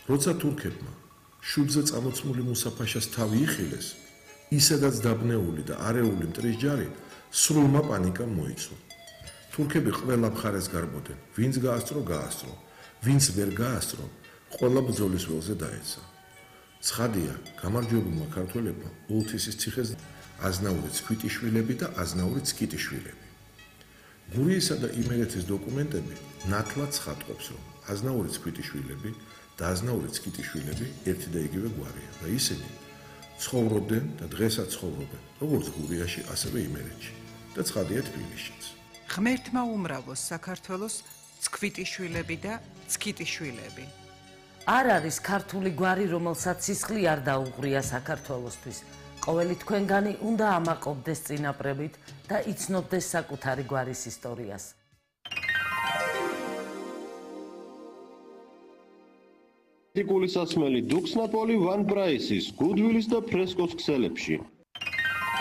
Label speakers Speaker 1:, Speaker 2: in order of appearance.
Speaker 1: როცა თურქებმა შუბზე წამოწმული მუსაფაშას თავი იხილეს, ისედაც დაბნეული და არეული მტრის ჯარი სრულმა პანიკამ მოიცვა. თურქები ყველა მხარეს გარბოდნენ, ვინც გაასწრო, ვინც ვერ გაასწრო, ყველა ბრძოლის ველზე დაეცა. ცხადია, გამარჯვებულმა ქართველებმა ოლთისის ციხეს აზნაური ცქვიტიშვილები და აზნაური ცკიტიშვილები. გურიისა და იმერეთის დოკუმენტები ნათლად ცხადყოფს, რომ აზნაური ცქვიტიშვილები და აზნაური ცკიტიშვილები ერთი და იგივე გვარია და ისინი ცხოვრობდნენ და დღესაც ცხოვრობენ, როგორც გურიაში, ასევე იმერეთში და ცხადია თბილისშიც.
Speaker 2: ღმერთმა უმრავლოს საქართველოს ცქვიტიშვილები და ცკიტიშვილები.
Speaker 3: არ არის ქართული გვარი, რომელსაც სისხლი არ დაუღრია საქართველოსთვის. ყოველი თქვენგანი უნდა ამაყობდეს წინაპრებით და იცნობდეს საკუთარი გვარის ისტორიას.
Speaker 4: პოლიტიკული სასმელი დუქს ნაპოლი ვან პრაისის, გუდვილის და ფრესკოს ქსელებში.